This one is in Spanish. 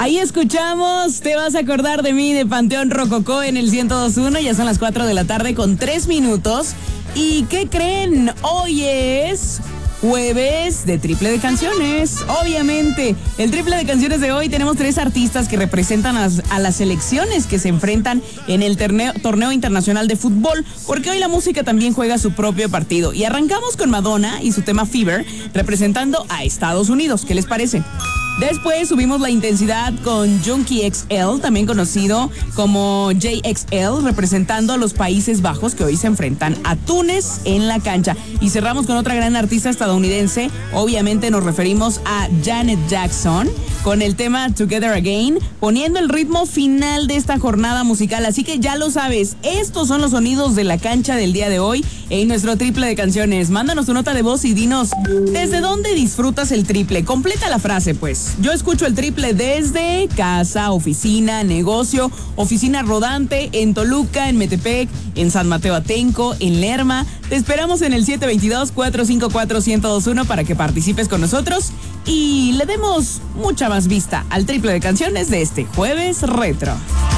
Ahí escuchamos Te vas a acordar de mí de Panteón Rococó en el 102.1. Ya son las 4 de la tarde con 3 minutos. ¿Y qué creen? Hoy es jueves de triple de canciones. Obviamente, el triple de canciones de hoy tenemos 3 artistas que representan a las selecciones que se enfrentan en el torneo internacional de fútbol, porque hoy la música también juega su propio partido. Y arrancamos con Madonna y su tema Fever, representando a Estados Unidos. ¿Qué les parece? Después subimos la intensidad con Junkie XL, también conocido como JXL, representando a los Países Bajos, que hoy se enfrentan a Túnez en la cancha. Y cerramos con otra gran artista estadounidense, obviamente nos referimos a Janet Jackson, con el tema Together Again, poniendo el ritmo final de esta jornada musical. Así que ya lo sabes, estos son los sonidos de la cancha del día de hoy en nuestro triple de canciones. Mándanos tu nota de voz y dinos, ¿desde dónde disfrutas el triple? Completa la frase, pues. Yo escucho el triple desde casa, oficina, negocio, oficina rodante, en Toluca, en Metepec, en San Mateo Atenco, en Lerma. Te esperamos en el 722-454-1021 para que participes con nosotros y le demos mucha más vista al triple de canciones de este jueves retro.